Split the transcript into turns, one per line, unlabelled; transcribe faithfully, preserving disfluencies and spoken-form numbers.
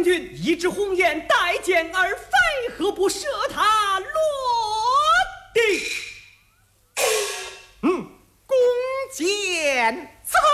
君一纸鸿雁待见而飞，何不射他落地？
嗯，弓箭在。